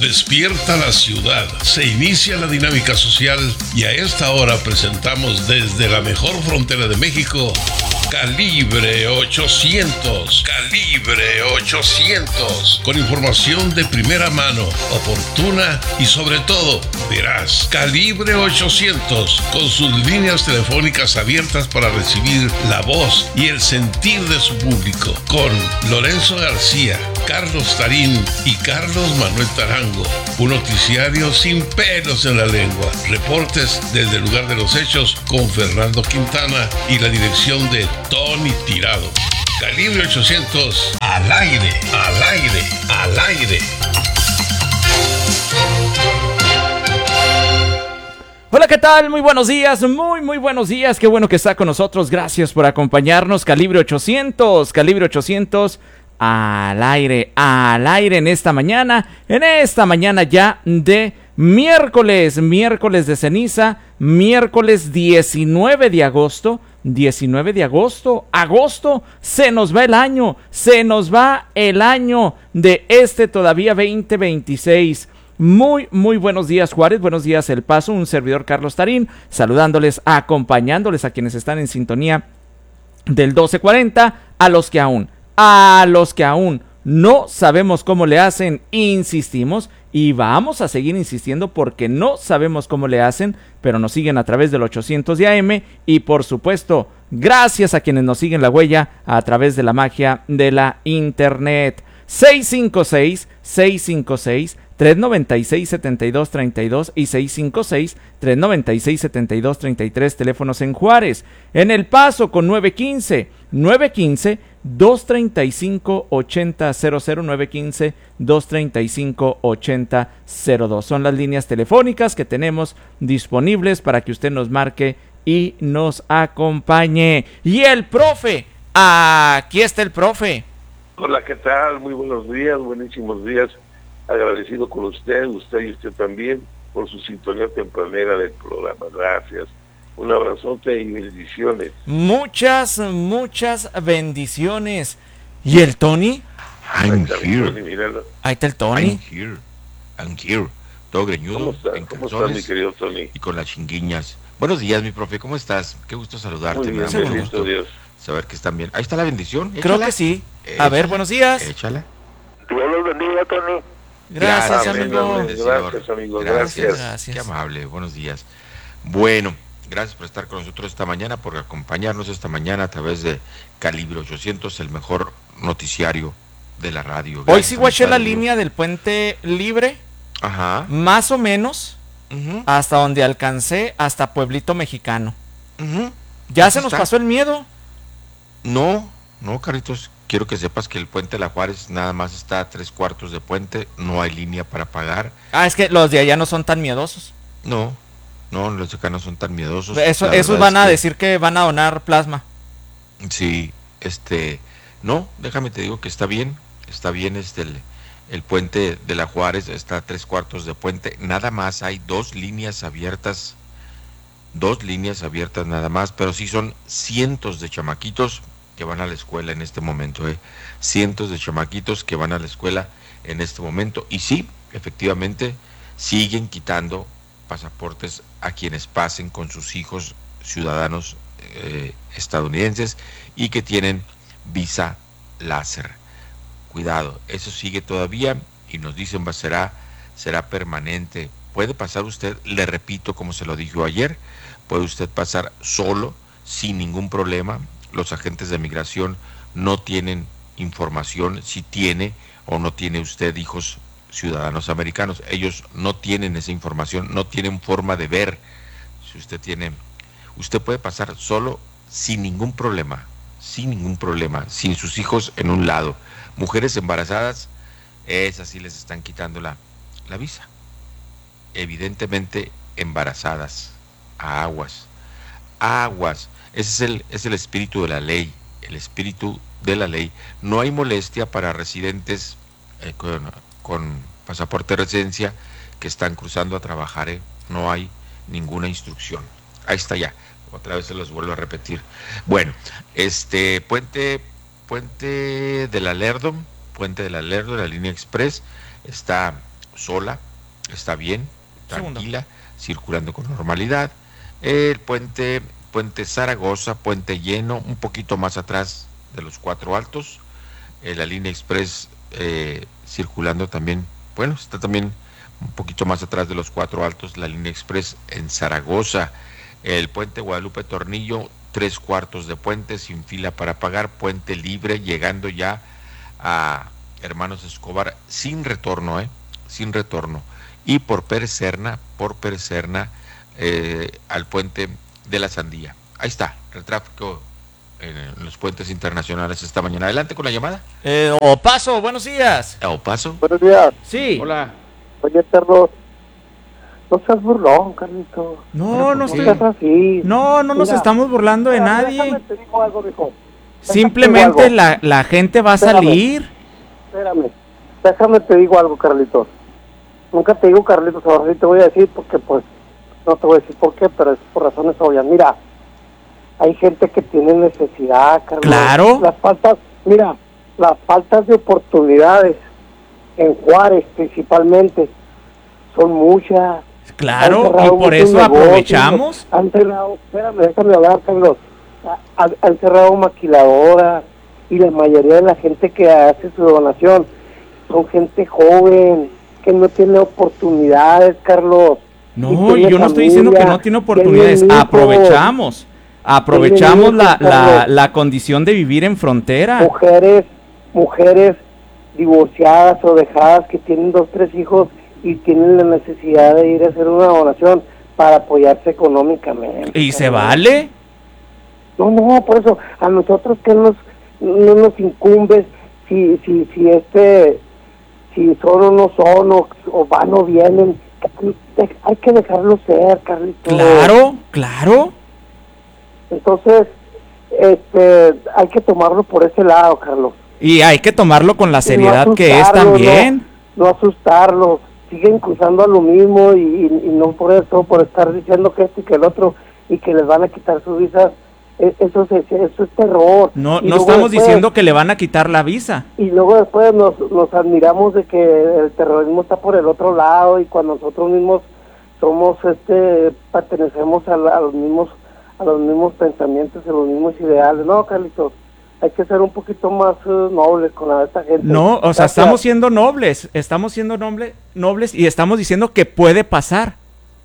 Despierta la ciudad, se inicia la dinámica social y a esta hora presentamos desde la mejor frontera de México, Calibre 800. Calibre 800. Con información de primera mano, oportuna y sobre todo veraz. Calibre 800. Con sus líneas telefónicas abiertas para recibir la voz y el sentir de su público. Con Lorenzo García, Carlos Tarín y Carlos Manuel Tarango. Un noticiario sin pelos en la lengua. Reportes desde el lugar de los hechos con Fernando Quintana y la dirección de Tony Tirado. Calibre 800, al aire, al aire, al aire. Hola, ¿qué tal? Muy buenos días, muy buenos días. Qué bueno que está con nosotros. Gracias por acompañarnos. Calibre 800, Calibre 800, al aire en esta mañana ya de miércoles de ceniza, miércoles 19 de agosto. 19 de agosto, se nos va el año de este todavía 2026. Muy buenos días, Juárez, buenos días, El Paso, un servidor Carlos Tarín, saludándoles, acompañándoles a quienes están en sintonía del 1240, a los que aún no sabemos cómo le hacen, insistimos y vamos a seguir insistiendo porque no sabemos cómo le hacen, pero nos siguen a través del 800 de AM y por supuesto, gracias a quienes nos siguen la huella a través de la magia de la internet. 656-396-7232 y 656-396-7233, teléfonos en Juárez. En El Paso con 915-235-8000, 915-235-8002. Son las líneas telefónicas que tenemos disponibles para que usted nos marque y nos acompañe. Y el profe, aquí está el profe. Hola, ¿qué tal? Muy buenos días, buenísimos días. Agradecido con usted y usted también por su sintonía tempranera del programa. Gracias. Un abrazote y bendiciones. Muchas bendiciones. ¿Y el Tony? I'm here. Ahí está el Tony. I'm here. Todo greñudo. ¿Cómo está mi querido Tony? Y con las chinguiñas. Buenos días, mi profe. ¿Cómo estás? Qué gusto saludarte. Muy bien, me da mucho gusto Dios. Saber que están bien. Ahí está la bendición. Creo que sí. A ver, buenos días. Échala. Dios los bendiga, Tony. Gracias, amigo. Gracias, amigo. Gracias. Qué amable. Buenos días. Bueno, gracias por estar con nosotros esta mañana, por acompañarnos esta mañana a través de Calibre 800, el mejor noticiario de la radio. Hoy sí guaché la línea del Puente Libre. Ajá. Más o menos hasta donde alcancé, hasta Pueblito Mexicano. ¿Ya se nos pasó el miedo? No, Carlitos. Quiero que sepas que el puente de la Juárez nada más está a 3/4 de puente, no hay línea para pagar. Es que los de allá no son tan miedosos. No, los de acá no son tan miedosos. Esos van a decir que van a donar plasma. Sí, no, déjame te digo que está bien el puente de la Juárez está a 3/4 de puente, nada más hay dos líneas abiertas nada más, pero sí son cientos de chamaquitos que van a la escuela en este momento, cientos de chamaquitos que van a la escuela en este momento, y sí, efectivamente, siguen quitando pasaportes a quienes pasen con sus hijos ciudadanos estadounidenses y que tienen visa láser. Cuidado, eso sigue todavía y nos dicen será permanente. Puede pasar usted, le repito como se lo dijo ayer, puede usted pasar solo, sin ningún problema. Los agentes de migración no tienen información si tiene o no tiene usted hijos ciudadanos americanos. Ellos no tienen esa información, no tienen forma de ver si usted puede pasar solo sin ningún problema, sin sus hijos en un lado. Mujeres embarazadas, esas sí les están quitando la visa. Evidentemente embarazadas, aguas. Ese es el espíritu de la ley, No hay molestia para residentes con pasaporte de residencia que están cruzando a trabajar, no hay ninguna instrucción. Ahí está ya, otra vez se los vuelvo a repetir. Bueno, Puente de la Lerdo, la línea express, está sola, está bien, tranquila, circulando con normalidad. El puente Zaragoza, puente lleno, un poquito más atrás de los Cuatro Altos. La línea express circulando también, bueno, está también un poquito más atrás de los Cuatro Altos, la línea express en Zaragoza. El puente Guadalupe Tornillo, 3/4 de puente, sin fila para pagar, puente libre, llegando ya a Hermanos Escobar, sin retorno, sin retorno. Y por Perserna, al puente de la Sandía. Ahí está, el tráfico en los puentes internacionales esta mañana. Adelante con la llamada. Opaso, buenos días. Opaso. Buenos días. Sí. Hola. Oye, Carlos, no seas burlón, Carlito. No No seas así. No nos Mira, estamos burlando de mira, nadie. Déjame te digo algo, mijo. Simplemente la gente va a salir. Déjame te digo algo, Carlitos. Nunca te digo, Carlitos, ahora sí te voy a decir porque pues no te voy a decir por qué, pero es por razones obvias. Mira, hay gente que tiene necesidad, Carlos. Claro. Las faltas de oportunidades en Juárez principalmente son muchas. Claro, y por eso aprovechamos. Han cerrado, espérame, déjame hablar, Carlos. Han cerrado maquiladoras y la mayoría de la gente que hace su donación son gente joven que no tiene oportunidades, Carlos. No, yo no estoy diciendo que no tiene oportunidades. Aprovechamos la condición de vivir en frontera. Mujeres divorciadas o dejadas que tienen 2, 3 hijos y tienen la necesidad de ir a hacer una donación para apoyarse económicamente. ¿Y se vale? No, por eso a nosotros que no nos incumbe si son o no son o van o vienen. Hay que dejarlo ser, Carlitos. Claro. Entonces, hay que tomarlo por ese lado, Carlos. Y hay que tomarlo con la seriedad que es también. No asustarlos. Siguen cruzando a lo mismo y no por estar diciendo que esto y que el otro y que les van a quitar sus visas. Eso es terror. No estamos diciendo que le van a quitar la visa. Y luego después nos admiramos de que el terrorismo está por el otro lado y cuando nosotros mismos somos pertenecemos a los mismos pensamientos, a los mismos ideales. No, Carlitos, hay que ser un poquito más nobles con esta gente. No, o sea, estamos siendo nobles y estamos diciendo que puede pasar.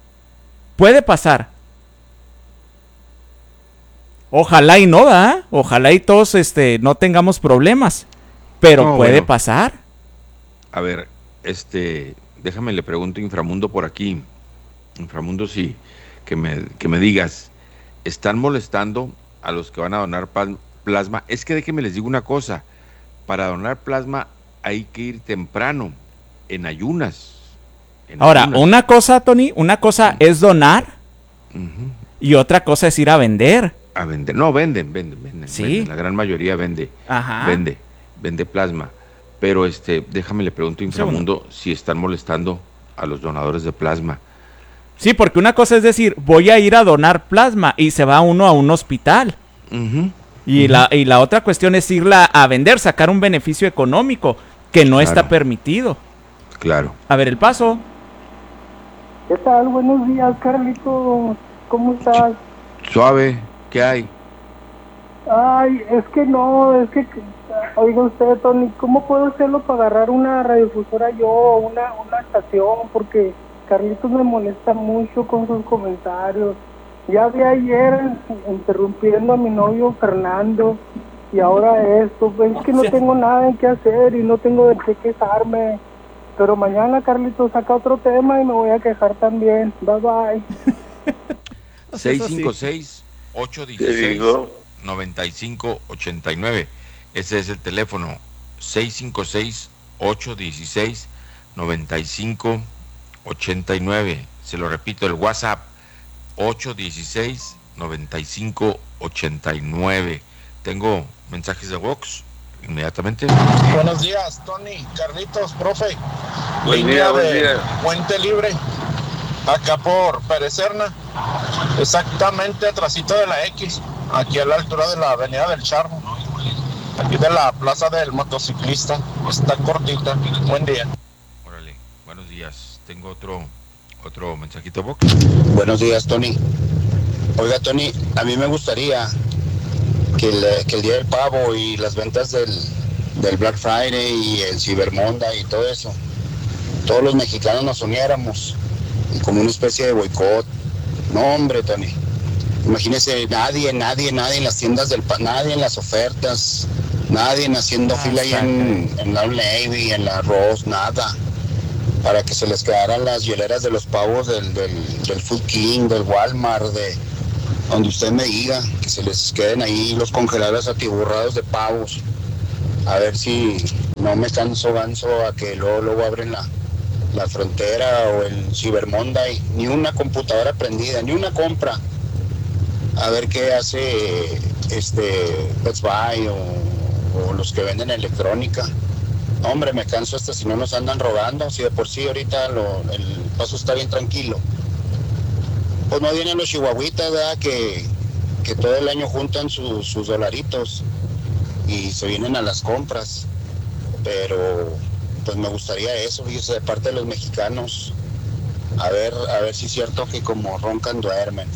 Ojalá y no, ¿verdad? Ojalá y todos no tengamos problemas, pero puede pasar. A ver, déjame le pregunto a Inframundo por aquí. Inframundo, sí, que me digas, ¿están molestando a los que van a donar plasma? Es que déjenme les digo una cosa, para donar plasma hay que ir temprano, en ayunas. Ahora, una cosa, Tony, es donar y otra cosa es ir a vender. A vender, no, venden, ¿sí? Venden, la gran mayoría vende, vende plasma, pero déjame le pregunto a Inframundo si están molestando a los donadores de plasma. Sí, porque una cosa es decir, voy a ir a donar plasma y se va uno a un hospital. Y la otra cuestión es irla a vender, sacar un beneficio económico que no está permitido. Claro. A ver, El Paso. ¿Qué tal? Buenos días, Carlitos. ¿Cómo estás? Suave, ¿qué hay? Ay, es que oiga usted, Tony, ¿cómo puedo hacerlo para agarrar una radiodifusora yo o una estación? Porque Carlitos me molesta mucho con sus comentarios. Ya de ayer interrumpiendo a mi novio Fernando y ahora esto, pues es que no tengo nada en qué hacer y no tengo de qué quejarme. Pero mañana Carlitos saca otro tema y me voy a quejar también. Bye bye. 656-816-9589. Ese es el teléfono. 656-816-9589. Se lo repito, el WhatsApp 816-9589. Tengo mensajes de Vox inmediatamente. Buenos días, Tony, Carlitos, profe. Buen día. Puente Libre, acá por Perecerna, exactamente atrasito de la X, aquí a la altura de la avenida del Charmo, aquí de la plaza del motociclista. Está cortita. Buen día. Órale, Buenos días. Tengo otro mensajito, Vox. Buenos días, Tony. Oiga, Tony, a mí me gustaría que el Día del Pavo y las ventas del Black Friday y el Cyber Monday y todo eso, todos los mexicanos nos uniéramos y como una especie de boicot. No, hombre, Tony. Imagínese, nadie en las tiendas nadie en las ofertas, nadie haciendo fila ahí en la Old Navy, en la Ross, nada. Para que se les quedaran las hieleras de los pavos del Food King, del Walmart, de donde usted me diga, que se les queden ahí los congelados atiborrados de pavos. A ver si no me canso ganso a que luego abren la frontera o el Cyber Monday, ni una computadora prendida, ni una compra. A ver qué hace Best Buy o los que venden electrónica. Hombre, me canso hasta si no nos andan robando, si de por sí ahorita el paso está bien tranquilo. Pues no vienen los chihuahuitas, ¿verdad? Que todo el año juntan sus dolaritos y se vienen a las compras. Pero pues me gustaría eso, fíjese, de parte de los mexicanos. A ver si es cierto que como roncan duermen.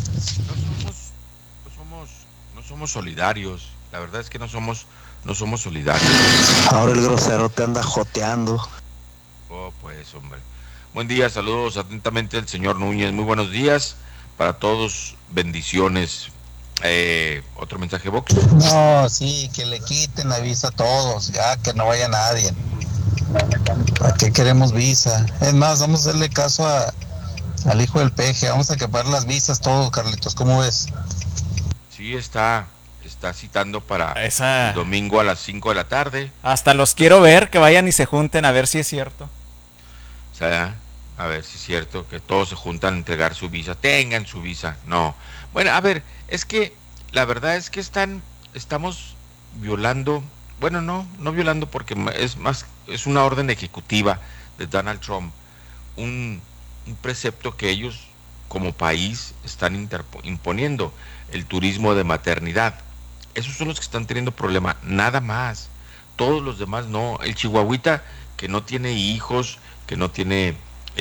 No somos solidarios. La verdad es que no somos solidarios. Ahora el grosero te anda joteando. Oh, pues, hombre. Buen día, saludos atentamente el señor Núñez. Muy buenos días para todos. Bendiciones. Otro mensaje, Vox. No, sí, que le quiten la visa a todos, ya que no vaya nadie. ¿Para qué queremos visa? Es más, vamos a hacerle caso al hijo del peje. Vamos a acabar las visas todos, Carlitos. ¿Cómo ves? Sí, está citando para el domingo a las 5 de la tarde. Hasta los quiero ver, que vayan y se junten a ver si es cierto. O sea, a ver si es cierto que todos se juntan a entregar su visa. Tengan su visa. No. Bueno, a ver, es que la verdad es que estamos violando, bueno, no violando porque es una orden ejecutiva de Donald Trump, un precepto que ellos como país están imponiendo, el turismo de maternidad. Esos son los que están teniendo problema, nada más. Todos los demás no. El chihuahuita que no tiene hijos, que no tiene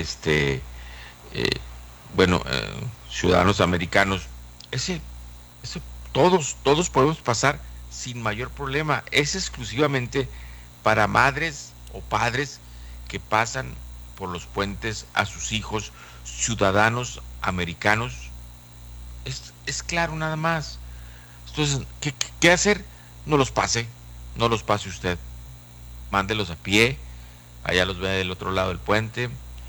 ciudadanos americanos, ese todos podemos pasar sin mayor problema. Es exclusivamente para madres o padres que pasan por los puentes a sus hijos, ciudadanos americanos. Es claro, nada más. Entonces, ¿qué hacer? No los pase usted. Mándelos a pie, allá los ve del otro lado del puente.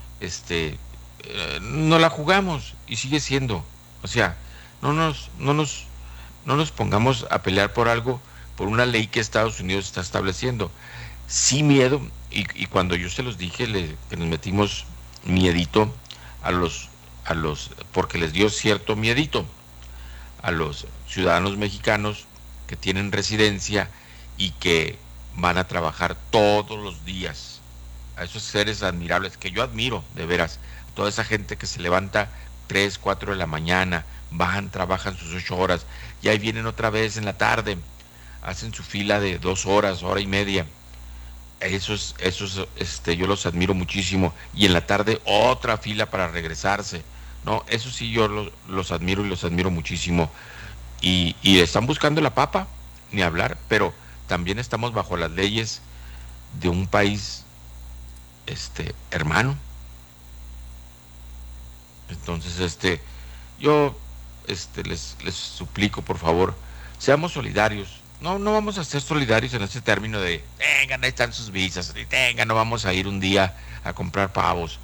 No la jugamos y sigue siendo. O sea, no nos pongamos a pelear por algo, por una ley que Estados Unidos está estableciendo. Sí, miedo, y cuando yo se los dije, que nos metimos miedito a los, porque les dio cierto miedito a los ciudadanos mexicanos que tienen residencia y que van a trabajar todos los días, a esos seres admirables que yo admiro, de veras, toda esa gente que se levanta 3, 4 de la mañana, van, trabajan sus 8 horas, y ahí vienen otra vez en la tarde, hacen su fila de 2 horas, hora y media. Esos yo los admiro muchísimo, y en la tarde otra fila para regresarse. No, eso sí yo los admiro y los admiro muchísimo. Y están buscando la papa, ni hablar, pero también estamos bajo las leyes de un país hermano. Entonces, yo les suplico, por favor, seamos solidarios. No vamos a ser solidarios en ese término de, vengan, ahí están sus visas, y tengan, no vamos a ir un día a comprar pavos.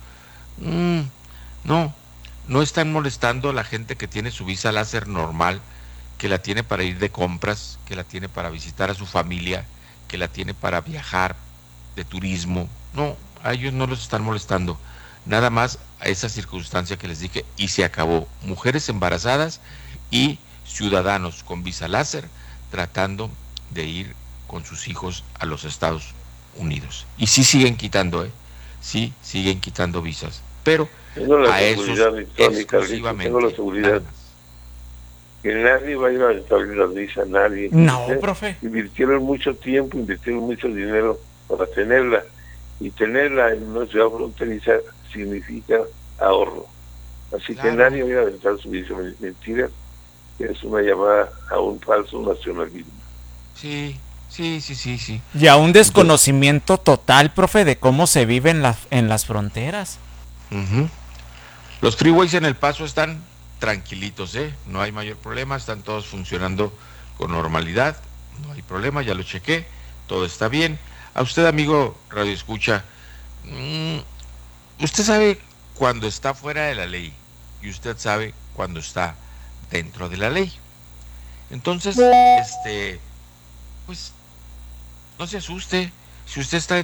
No están molestando a la gente que tiene su visa láser normal, que la tiene para ir de compras, que la tiene para visitar a su familia, que la tiene para viajar de turismo. No, a ellos no los están molestando. Nada más a esa circunstancia que les dije y se acabó. Mujeres embarazadas y ciudadanos con visa láser tratando de ir con sus hijos a los Estados Unidos. Y sí siguen quitando, sí siguen quitando visas. Pero a esos exclusivamente. Tengo la seguridad que nadie va a ir a establecer las visas, nadie. No, profe. Invirtieron mucho tiempo, invirtieron mucho dinero para tenerla. y tenerla en una ciudad fronteriza significa ahorro. Así Claro. que nadie va a aventar su vicio mentiras, que es una llamada a un falso nacionalismo. Sí. Y a un desconocimiento total, profe, de cómo se vive en las fronteras. Ujú. Los freeways en El Paso están tranquilitos, no hay mayor problema, están todos funcionando con normalidad, no hay problema, ya lo chequé, todo está bien. A usted, amigo Radio Escucha, usted sabe cuando está fuera de la ley y usted sabe cuando está dentro de la ley. Entonces, pues no se asuste, si usted está